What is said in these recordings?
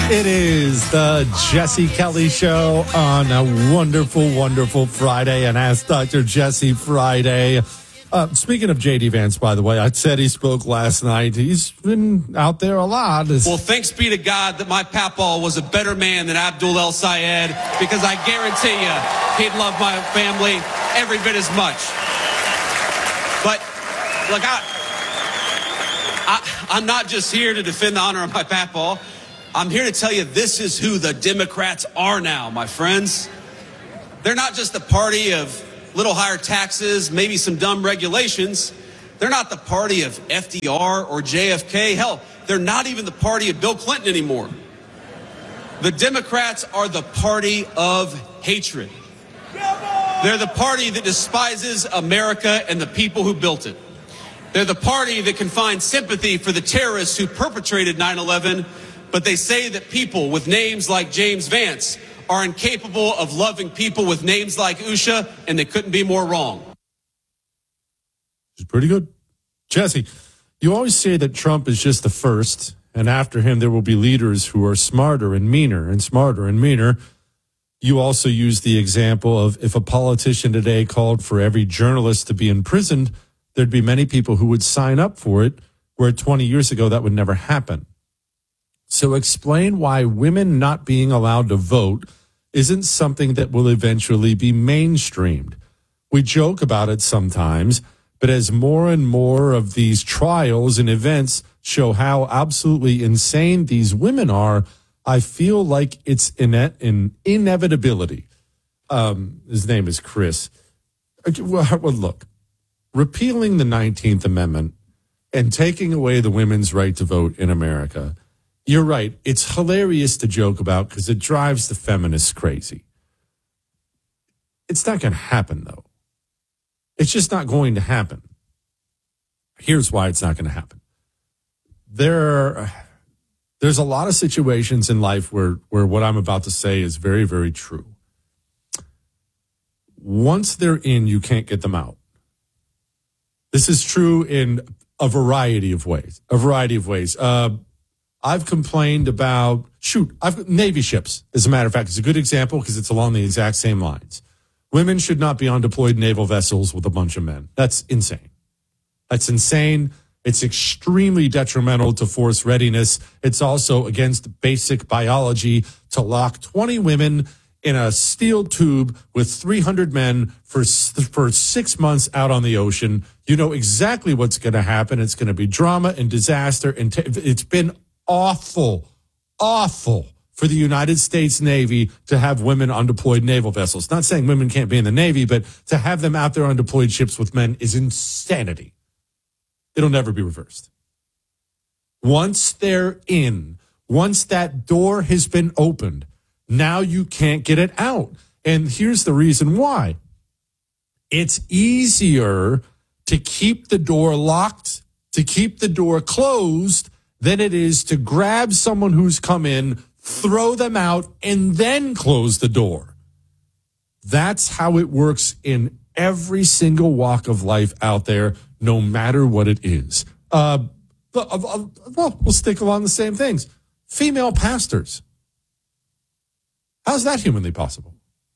It is the Jesse Kelly Show on a wonderful, wonderful Friday, and Ask Dr. Jesse Friday. Speaking of J.D. Vance, by the way, I said he spoke last night. He's been out there a lot. Well, thanks be to God that my papaw was a better man than Abdul El Sayed, because I guarantee you he'd love my family every bit as much. But, look, I'm not just here to defend the honor of my papaw. I'm here to tell you this is who the Democrats are now, my friends. They're not just the party of little higher taxes, maybe some dumb regulations. They're not the party of FDR or JFK. Hell, they're not even the party of Bill Clinton anymore. The Democrats are the party of hatred. They're the party that despises America and the people who built it. They're the party that can find sympathy for the terrorists who perpetrated 9/11, but they say that people with names like James Vance are incapable of loving people with names like Usha, and they couldn't be more wrong. It's pretty good. Jesse, you always say that Trump is just the first, and after him there will be leaders who are smarter and meaner and smarter and meaner. You also use the example of if a politician today called for every journalist to be imprisoned, there'd be many people who would sign up for it, where 20 years ago that would never happen. So explain why women not being allowed to vote isn't something that will eventually be mainstreamed. We joke about it sometimes, but as more and more of these trials and events show how absolutely insane these women are, I feel like it's an inevitability. His name is Chris. Well, look, repealing the 19th Amendment and taking away the women's right to vote in America, you're right. It's hilarious to joke about because it drives the feminists crazy. It's not going to happen, though. It's just not going to happen. Here's why it's not going to happen. There's a lot of situations in life where what I'm about to say is very, very true. Once they're in, you can't get them out. This is true in a variety of ways. I've complained about, Navy ships, as a matter of fact. It's a good example because it's along the exact same lines. Women should not be on deployed naval vessels with a bunch of men. That's insane. It's extremely detrimental to force readiness. It's also against basic biology to lock 20 women in a steel tube with 300 men for 6 months out on the ocean. You know exactly what's going to happen. It's going to be drama and disaster. And it's been awful for the United States Navy to have women on deployed naval vessels. Not saying women can't be in the Navy, but to have them out there on deployed ships with men is insanity. It'll never be reversed. Once they're in, once that door has been opened, now you can't get it out. And here's the reason why. It's easier to keep the door locked, to keep the door closed, than it is to grab someone who's come in, throw them out, and then close the door. That's how it works in every single walk of life out there, no matter what it is. Well, we'll stick along the same things. Female pastors. How's that humanly possible?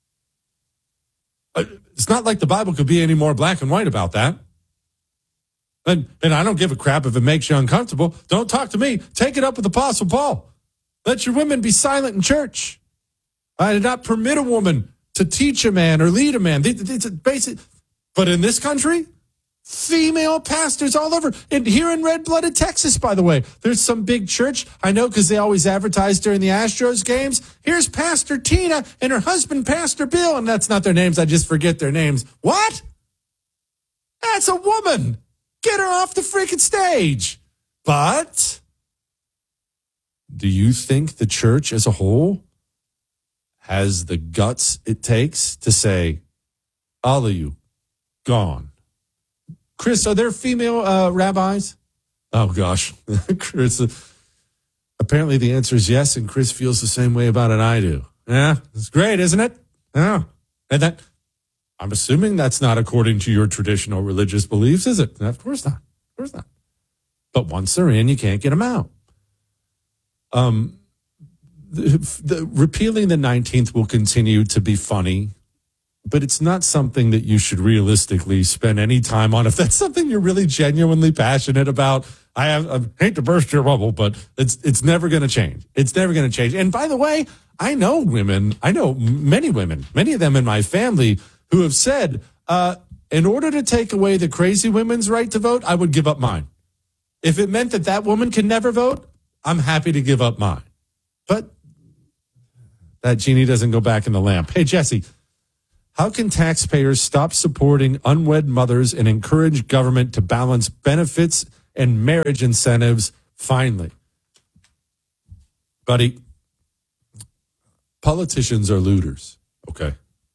It's not like the Bible could be any more black and white about that. And I don't give a crap if it makes you uncomfortable. Don't talk to me. Take it up with Apostle Paul. Let your women be silent in church. I did not permit a woman to teach a man or lead a man. It's a basic. But in this country, female pastors all over. And here in red-blooded Texas, by the way, there's some big church. I know because they always advertise during the Astros games. Here's Pastor Tina and her husband, Pastor Bill. And that's not their names. I just forget their names. What? That's a woman. Get her off the freaking stage. But do you think the church as a whole has the guts it takes to say, all of you, gone? Chris, are there female rabbis? Oh, gosh. Chris, apparently the answer is yes, and Chris feels the same way about it I do. Yeah, it's great, isn't it? Yeah. And that, I'm assuming that's not according to your traditional religious beliefs, is it? Of course not. Of course not. But once they're in, you can't get them out. repealing the 19th will continue to be funny, but it's not something that you should realistically spend any time on. If that's something you're really genuinely passionate about, I hate to burst your bubble, but it's never going to change. It's never going to change. And by the way, I know many women, many of them in my family who have said, in order to take away the crazy women's right to vote, I would give up mine. If it meant that woman can never vote, I'm happy to give up mine. But that genie doesn't go back in the lamp. Hey, Jesse, how can taxpayers stop supporting unwed mothers and encourage government to balance benefits and marriage incentives finally? Buddy, politicians are looters, okay?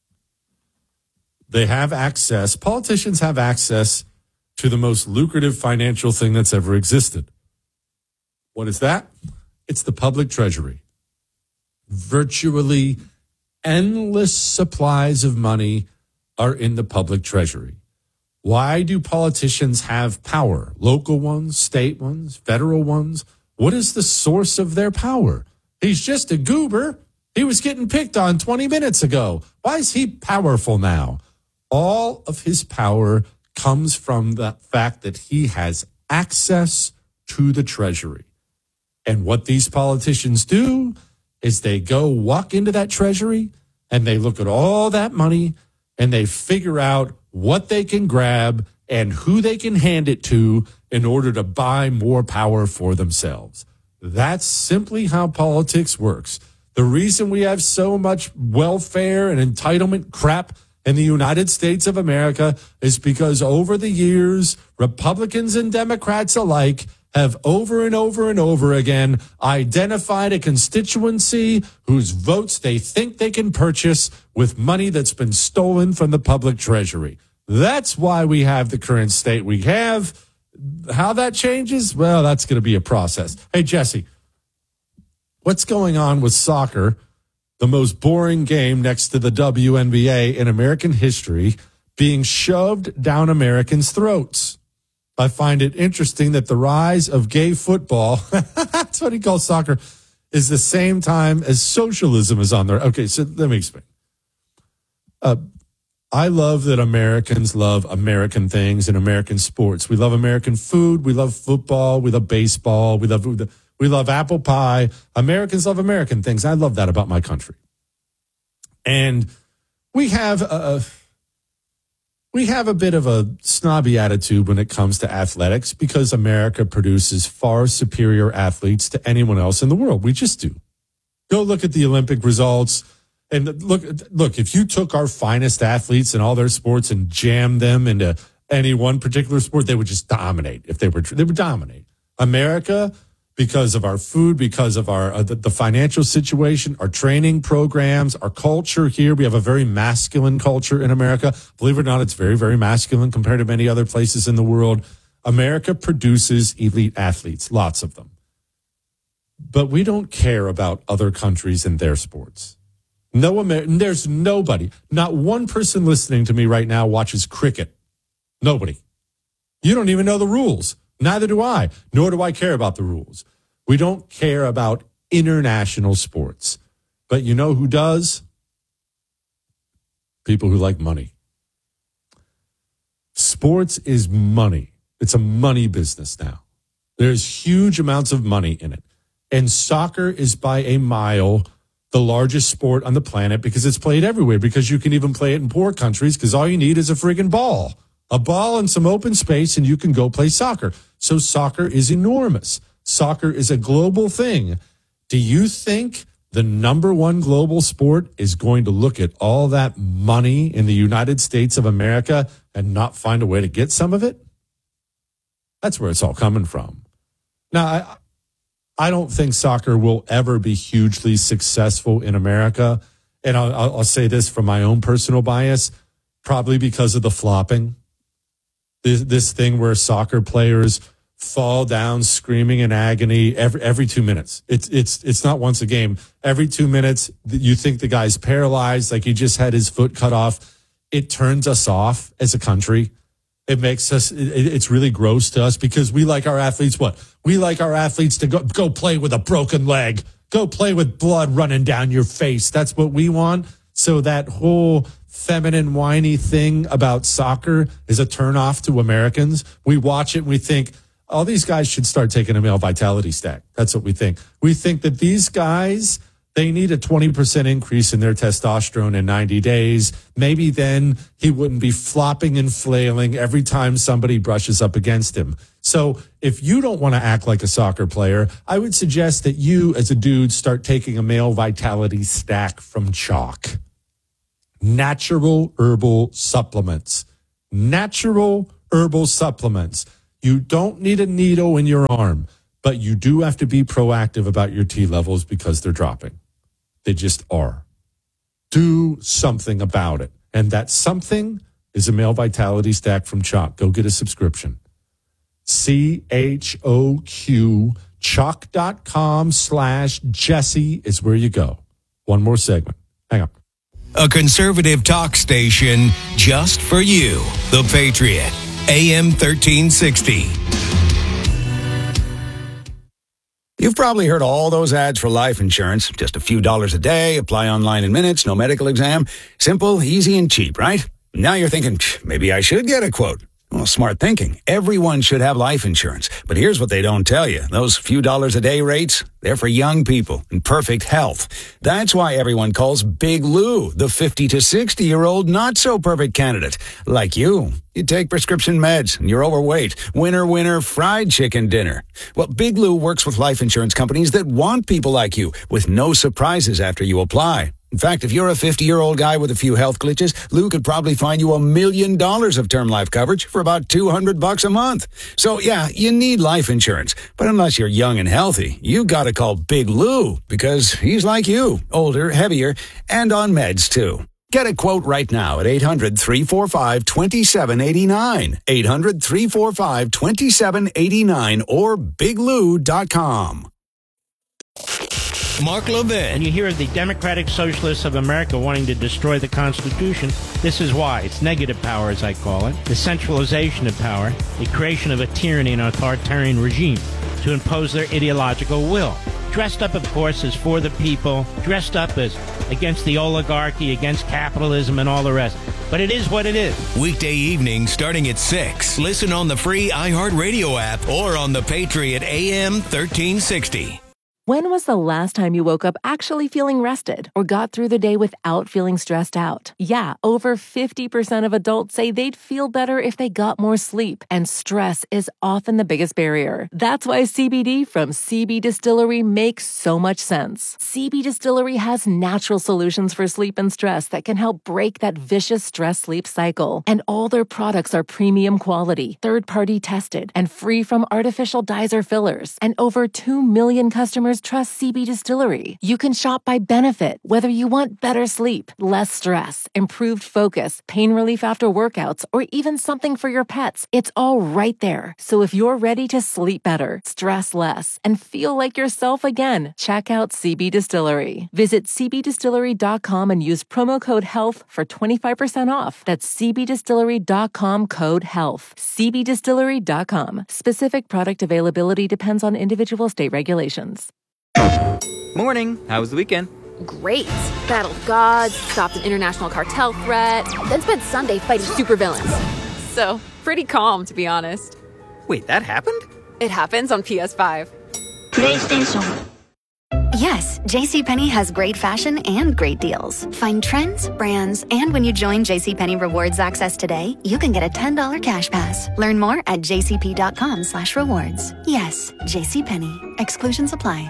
Politicians have access to the most lucrative financial thing that's ever existed. What is that? It's the public treasury. Virtually endless supplies of money are in the public treasury. Why do politicians have power? Local ones, state ones, federal ones? What is the source of their power? He's just a goober. He was getting picked on 20 minutes ago. Why is he powerful now? All of his power comes from the fact that he has access to the treasury. And what these politicians do is they go walk into that treasury and they look at all that money and they figure out what they can grab and who they can hand it to in order to buy more power for themselves. That's simply how politics works. The reason we have so much welfare and entitlement crap in the United States of America is because over the years, Republicans and Democrats alike have over and over and over again identified a constituency whose votes they think they can purchase with money that's been stolen from the public treasury. That's why we have the current state we have. How that changes? Well, that's going to be a process. Hey, Jesse, what's going on with soccer, the most boring game next to the WNBA in American history, being shoved down Americans' throats? I find it interesting that the rise of gay football, that's what he calls soccer, is the same time as socialism is on there. Okay, so let me explain. I love that Americans love American things and American sports. We love American food. We love football. We love baseball. We love apple pie. Americans love American things. I love that about my country. And we have a bit of a snobby attitude when it comes to athletics because America produces far superior athletes to anyone else in the world. We just do. Go look at the Olympic results and look, if you took our finest athletes in all their sports and jammed them into any one particular sport, they would just dominate. They would dominate. America, because of our food, because of our the financial situation, our training programs, our culture here. We have a very masculine culture in America. Believe it or not, it's very, very masculine compared to many other places in the world. America produces elite athletes, lots of them. But we don't care about other countries and their sports. There's nobody, not one person listening to me right now watches cricket. Nobody. You don't even know the rules. Neither do I, nor do I care about the rules. We don't care about international sports. But you know who does? People who like money. Sports is money. It's a money business now. There's huge amounts of money in it. And soccer is by a mile the largest sport on the planet because it's played everywhere, because you can even play it in poor countries because all you need is a friggin' ball. A ball and some open space, and you can go play soccer. So soccer is enormous. Soccer is a global thing. Do you think the number one global sport is going to look at all that money in the United States of America and not find a way to get some of it? That's where it's all coming from. Now, I don't think soccer will ever be hugely successful in America. And I'll say this from my own personal bias, probably because of the flopping. This thing where soccer players fall down screaming in agony every 2 minutes. It's not once a game. Every 2 minutes, you think the guy's paralyzed, like he just had his foot cut off. It turns us off as a country. It makes us, it's really gross to us because we like our athletes, what? We like our athletes to go play with a broken leg. Go play with blood running down your face. That's what we want. So that whole feminine, whiny thing about soccer is a turnoff to Americans. We watch it and we think, oh, these guys should start taking a male vitality stack. That's what we think. We think that these guys, they need a 20% increase in their testosterone in 90 days. Maybe then he wouldn't be flopping and flailing every time somebody brushes up against him. So if you don't want to act like a soccer player, I would suggest that you as a dude start taking a male vitality stack from Chalk. Natural herbal supplements. Natural herbal supplements. You don't need a needle in your arm, but you do have to be proactive about your T levels because they're dropping. They just are. Do something about it. And that something is a male vitality stack from Chalk. Go get a subscription. CHOQ, chalk.com/Jesse is where you go. One more segment. Hang on. A conservative talk station just for you. The Patriot, AM 1360. You've probably heard all those ads for life insurance. Just a few dollars a day, apply online in minutes, no medical exam. Simple, easy, and cheap, right? Now you're thinking, maybe I should get a quote. Well, smart thinking. Everyone should have life insurance. But here's what they don't tell you. Those few dollars a day rates, they're for young people in perfect health. That's why everyone calls Big Lou the 50 to 60-year-old not-so-perfect candidate. Like you. You take prescription meds and you're overweight. Winner, fried chicken dinner. Well, Big Lou works with life insurance companies that want people like you with no surprises after you apply. In fact, if you're a 50-year-old guy with a few health glitches, Lou could probably find you $1 million of term life coverage for about $200 a month. So, yeah, you need life insurance. But unless you're young and healthy, you gotta call Big Lou because he's like you, older, heavier, and on meds, too. Get a quote right now at 800-345-2789. 800-345-2789 or biglou.com. Mark Levin. And you hear the Democratic Socialists of America wanting to destroy the Constitution. This is why. It's negative power, as I call it. The centralization of power, the creation of a tyranny and authoritarian regime to impose their ideological will. Dressed up, of course, as for the people, dressed up as against the oligarchy, against capitalism, and all the rest. But it is what it is. Weekday evening starting at 6. Listen on the free iHeartRadio app or on the Patriot AM 1360. When was the last time you woke up actually feeling rested or got through the day without feeling stressed out? Yeah, over 50% of adults say they'd feel better if they got more sleep, and stress is often the biggest barrier. That's why CBD from CB Distillery makes so much sense. CB Distillery has natural solutions for sleep and stress that can help break that vicious stress-sleep cycle. And all their products are premium quality, third-party tested, and free from artificial dyes or fillers. And over 2 million customers trust CB Distillery. You can shop by benefit, whether you want better sleep, less stress, improved focus, pain relief after workouts, or even something for your pets. It's all right there. So if you're ready to sleep better, stress less, and feel like yourself again, check out CB Distillery. Visit cbdistillery.com and use promo code HEALTH for 25% off. That's cbdistillery.com code HEALTH. cbdistillery.com. Specific product availability depends on individual state regulations. Morning. How was the weekend? Great. Battled gods, stopped an international cartel threat, then spent Sunday fighting supervillains. So, pretty calm, to be honest. Wait, that happened? It happens on PS5. PlayStation. Yes, JCPenney has great fashion and great deals. Find trends, brands, and when you join JCPenney Rewards Access today, you can get a $10 cash pass. Learn more at jcp.com/rewards. Yes, JCPenney. Exclusions apply.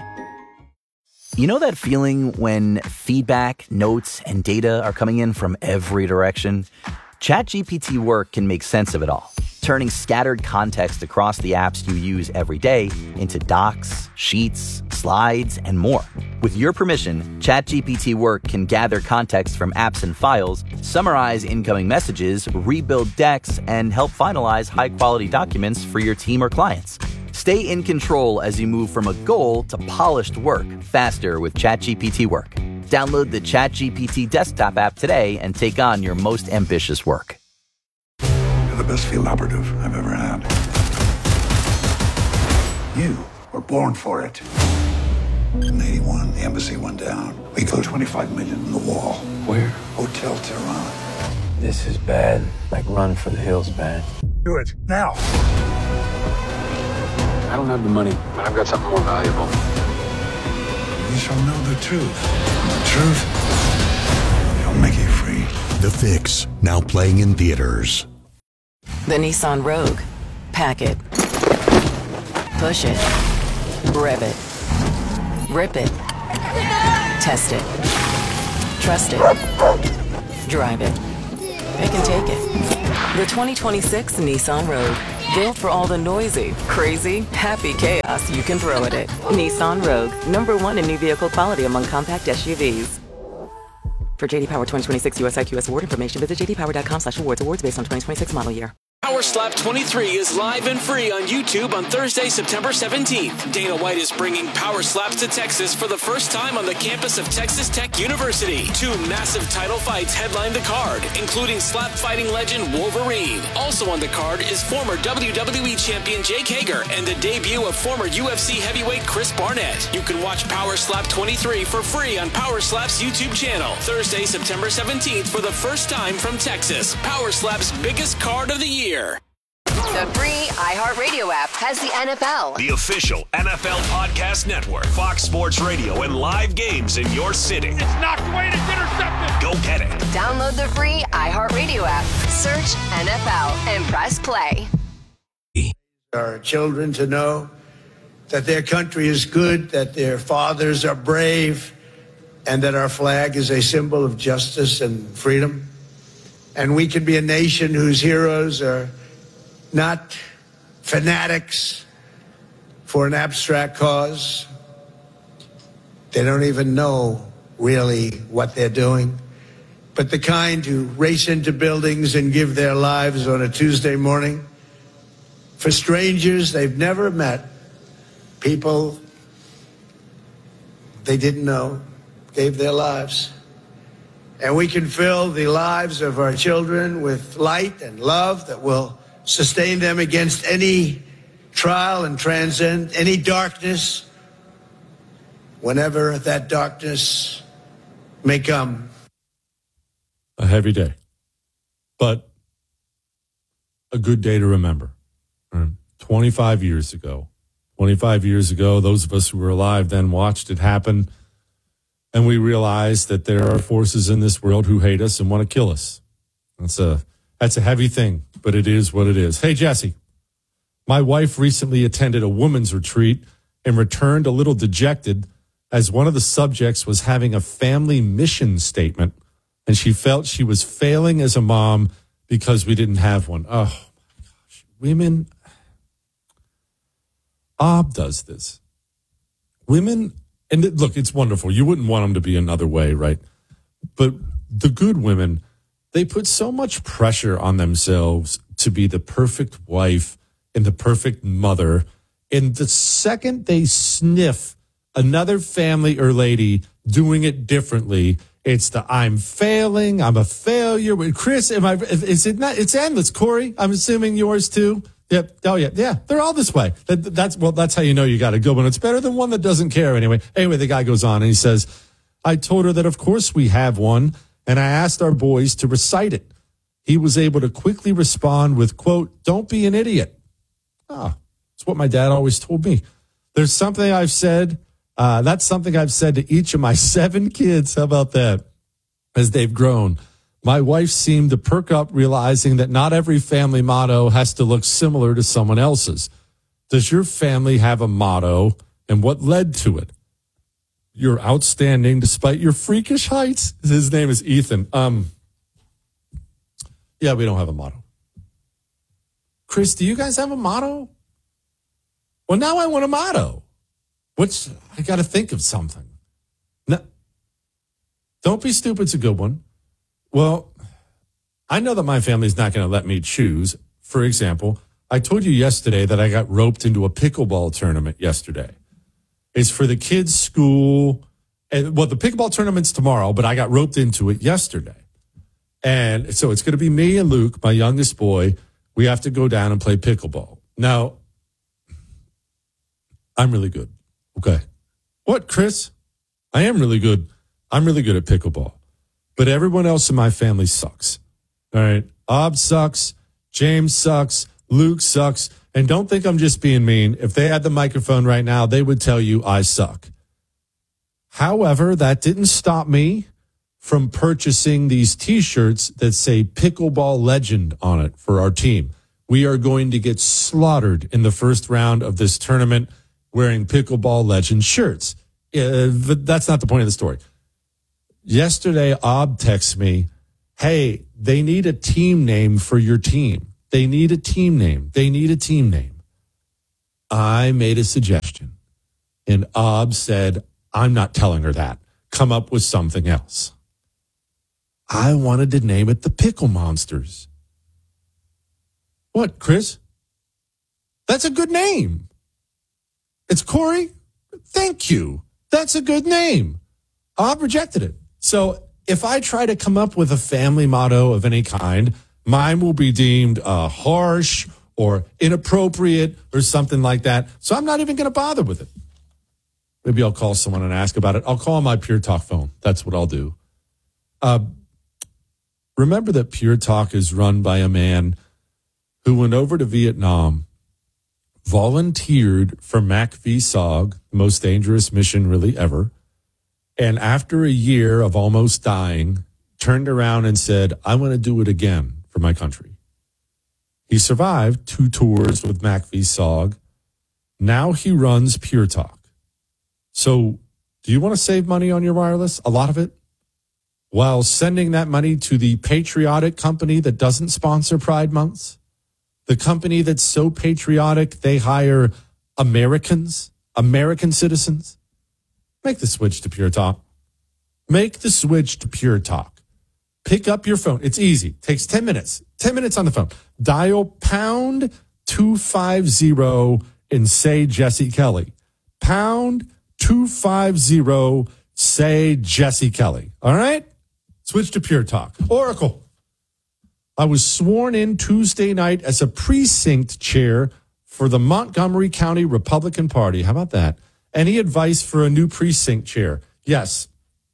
You know that feeling when feedback, notes, and data are coming in from every direction? ChatGPT Work can make sense of it all, turning scattered context across the apps you use every day into docs, sheets, slides, and more. With your permission, ChatGPT Work can gather context from apps and files, summarize incoming messages, rebuild decks, and help finalize high-quality documents for your team or clients. Stay in control as you move from a goal to polished work faster with ChatGPT Work. Download the ChatGPT desktop app today and take on your most ambitious work. You're the best field operative I've ever had. You were born for it. In 81, the embassy went down. We put 25 million in the wall. Where? Hotel Tehran. This is bad. Like run for the hills bad. Do it, now. I don't have the money, but I've got something more valuable. You shall know the truth. The truth shall make you free. The Fix, now playing in theaters. The Nissan Rogue. Pack it. Push it. Rev it. Rip it. Test it. Trust it. Drive it. It can take it. The 2026 Nissan Rogue. Built for all the noisy, crazy, happy chaos you can throw at it. Nissan Rogue. #1 in new vehicle quality among compact SUVs. For JD Power 2026 US IQS award information, visit jdpower.com/awards. Awards based on 2026 model year. Power Slap 23 is live and free on YouTube on Thursday, September 17th. Dana White is bringing Power Slaps to Texas for the first time on the campus of Texas Tech University. 2 massive title fights headline the card, including slap fighting legend Wolverine. Also on the card is former WWE champion Jake Hager and the debut of former UFC heavyweight Chris Barnett. You can watch Power Slap 23 for free on Power Slap's YouTube channel. Thursday, September 17th for the first time from Texas. Power Slap's biggest card of the year. The free iHeartRadio app has the NFL. The official NFL podcast network. Fox Sports Radio and live games in your city. It's knocked away and it's intercepted. Go get it. Download the free iHeartRadio app. Search NFL and press play. Our children to know that their country is good, that their fathers are brave, and that our flag is a symbol of justice and freedom. And we can be a nation whose heroes are not fanatics for an abstract cause. They don't even know really what they're doing, but the kind who race into buildings and give their lives on a Tuesday morning for strangers they've never met, people they didn't know, gave their lives. And we can fill the lives of our children with light and love that will sustain them against any trial and transcend any darkness, whenever that darkness may come. A heavy day, but a good day to remember. 25 years ago, those of us who were alive then watched it happen. And we realize that there are forces in this world who hate us and want to kill us. That's a heavy thing, but it is what it is. Hey, Jesse, my wife recently attended a women's retreat and returned a little dejected as one of the subjects was having a family mission statement, and she felt she was failing as a mom because we didn't have one. Oh, my gosh. Women. Ob does this. Women. And look, it's wonderful. You wouldn't want them to be another way, right? But the good women, they put so much pressure on themselves to be the perfect wife and the perfect mother. And the second they sniff another family or lady doing it differently, it's the I'm failing, I'm a failure. Chris, is it not? It's endless. Corey, I'm assuming yours too. Yep. Oh, yeah. Yeah. They're all this way. That's how you know you got a good one. It's better than one that doesn't care anyway. Anyway, the guy goes on and he says, I told her that, of course, we have one, and I asked our boys to recite it. He was able to quickly respond with, quote, don't be an idiot. Oh, it's what my dad always told me. There's something I've said. That's something I've said to each of my 7 kids. How about that? As they've grown. My wife seemed to perk up, realizing that not every family motto has to look similar to someone else's. Does your family have a motto, and what led to it? You're outstanding despite your freakish heights. His name is Ethan. Yeah, we don't have a motto. Chris, do you guys have a motto? Well, now I want a motto. I got to think of something. No, don't be stupid's a good one. Well, I know that my family's not going to let me choose. For example, I told you yesterday that I got roped into a pickleball tournament yesterday. It's for the kids' school. And well, the pickleball tournament's tomorrow, but I got roped into it yesterday. And so it's going to be me and Luke, my youngest boy. We have to go down and play pickleball. Now, I'm really good. Okay. What, Chris? I am really good. I'm really good at pickleball. But everyone else in my family sucks. All right? Ob sucks. James sucks. Luke sucks. And don't think I'm just being mean. If they had the microphone right now, they would tell you I suck. However, that didn't stop me from purchasing these T-shirts that say Pickleball Legend on it for our team. We are going to get slaughtered in the first round of this tournament wearing Pickleball Legend shirts. But that's not the point of the story. Yesterday, Ob texts me, hey, they need a team name for your team. They need a team name. They need a team name. I made a suggestion, and Ob said, I'm not telling her that. Come up with something else. I wanted to name it the Pickle Monsters. What, Chris? That's a good name. It's Corey. Thank you. That's a good name. Ob rejected it. So if I try to come up with a family motto of any kind, mine will be deemed harsh or inappropriate or something like that. So I'm not even going to bother with it. Maybe I'll call someone and ask about it. I'll call my Pure Talk phone. That's what I'll do. Remember that Pure Talk is run by a man who went over to Vietnam, volunteered for MACV-SOG, the most dangerous mission really ever, and after a year of almost dying, turned around and said, I want to do it again for my country. He survived 2 tours with MACV-SOG. Now he runs Pure Talk. So do you want to save money on your wireless? A lot of it? While sending that money to the patriotic company that doesn't sponsor Pride Months? The company that's so patriotic they hire Americans, American citizens? Make the switch to Pure Talk. Make the switch to Pure Talk. Pick up your phone. It's easy. Takes 10 minutes. 10 minutes on the phone. Dial pound 250 and say Jesse Kelly. Pound 250, say Jesse Kelly. All right? Switch to Pure Talk. Oracle. I was sworn in Tuesday night as a precinct chair for the Montgomery County Republican Party. How about that? Any advice for a new precinct chair? Yes.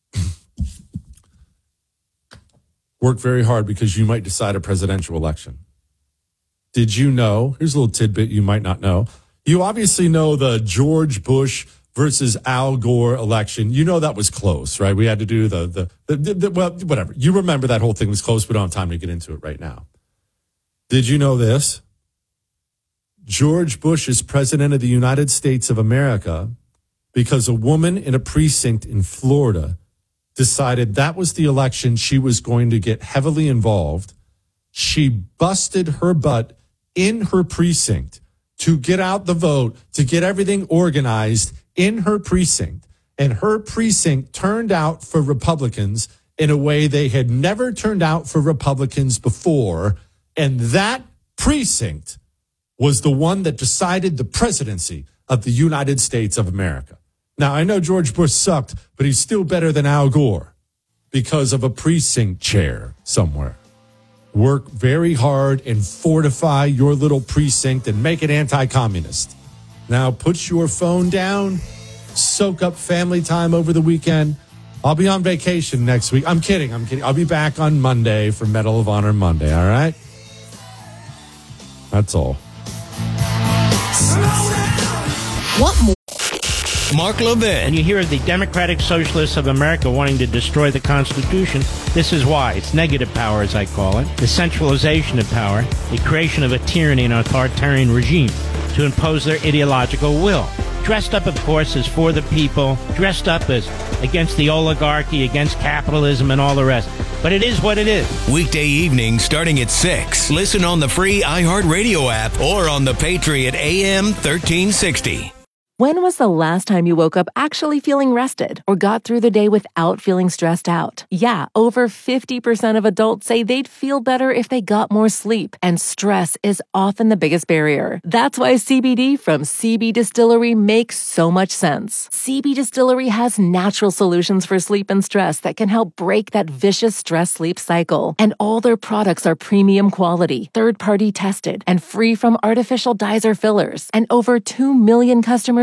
Work very hard because you might decide a presidential election. Did you know? Here's a little tidbit you might not know. You obviously know the George Bush versus Al Gore election. You know that was close, right? We had to do the well, whatever. You remember that whole thing was close. We don't have time to get into it right now. Did you know this? George Bush is president of the United States of America because a woman in a precinct in Florida decided that was the election she was going to get heavily involved. She busted her butt in her precinct to get out the vote, to get everything organized in her precinct. And her precinct turned out for Republicans in a way they had never turned out for Republicans before. And that precinct was the one that decided the presidency of the United States of America. Now, I know George Bush sucked, but he's still better than Al Gore because of a precinct chair somewhere. Work very hard and fortify your little precinct and make it anti-communist. Now, put your phone down, soak up family time over the weekend. I'll be on vacation next week. I'm kidding. I'll be back on Monday for Medal of Honor Monday, all right? That's all. What more? Mark Levin. And you hear the Democratic Socialists of America wanting to destroy the Constitution. This is why. It's negative power, as I call it. The centralization of power. The creation of a tyranny and authoritarian regime to impose their ideological will. Dressed up, of course, as for the people. Dressed up as against the oligarchy, against capitalism, and all the rest. But it is what it is. Weekday evenings starting at 6. Listen on the free iHeartRadio app or on the Patriot AM 1360. When was the last time you woke up actually feeling rested or got through the day without feeling stressed out? Yeah, over 50% of adults say they'd feel better if they got more sleep, and stress is often the biggest barrier. That's why CBD from CB Distillery makes so much sense. CB Distillery has natural solutions for sleep and stress that can help break that vicious stress-sleep cycle. And all their products are premium quality, third-party tested, and free from artificial dyes or fillers. And over 2 million customers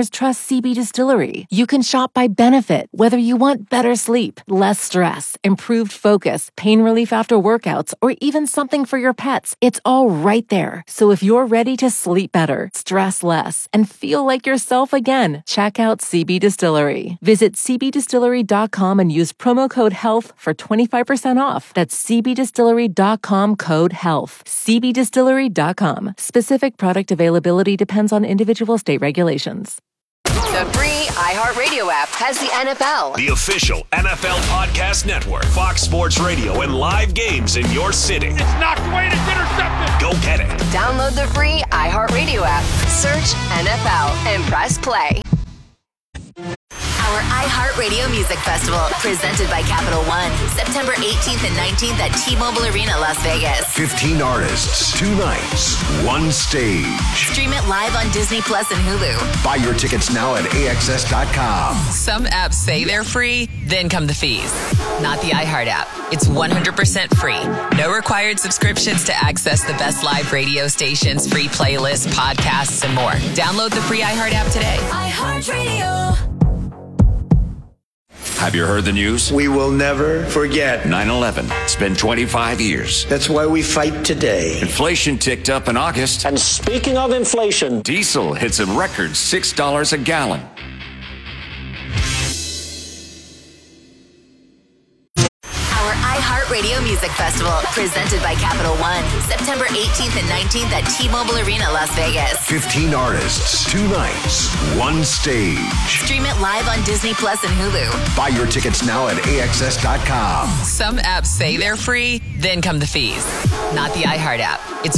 just trust CB Distillery. You can shop by benefit, whether you want better sleep, less stress, improved focus, pain relief after workouts, or even something for your pets. It's all right there. So if you're ready to sleep better, stress less, and feel like yourself again, check out CB Distillery. Visit cbdistillery.com and use promo code HEALTH for 25% off. That's cbdistillery.com, code HEALTH. cbdistillery.com. Specific product availability depends on individual state regulations. The free iHeartRadio app has the NFL. The official NFL Podcast Network. Fox Sports Radio and live games in your city. It's knocked away and it's intercepted. Go get it. Download the free iHeartRadio app. Search NFL and press play. Our iHeartRadio Music Festival, presented by Capital One, September 18th and 19th at T-Mobile Arena, Las Vegas. 15 artists, 2 nights, 1 stage. Stream it live on Disney Plus and Hulu. Buy your tickets now at AXS.com. Some apps say they're free, then come the fees. Not the iHeart app. It's 100% free. No required subscriptions to access the best live radio stations, free playlists, podcasts, and more. Download the free iHeart app today. iHeartRadio. Have you heard the news? We will never forget 9/11. It's been 25 years. That's why we fight today. Inflation ticked up in August. And speaking of inflation, diesel hits a record $6 a gallon. Our iHeartRadio Music Festival, presented by Capital One, September 18th and 19th at T-Mobile Arena, Las Vegas. 15 artists, 2 nights, 1 stage. Stream it live on Disney Plus and Hulu. Buy your tickets now at AXS.com. Some apps say they're free, then come the fees. Not the iHeart app. It's